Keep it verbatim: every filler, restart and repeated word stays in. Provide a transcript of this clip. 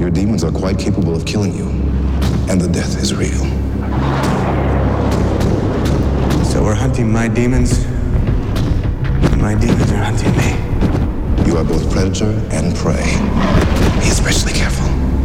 Your demons are quite capable of killing you, and the death is real. So we're hunting my demons, and my demons are hunting me. You are both predator and prey. Be especially careful.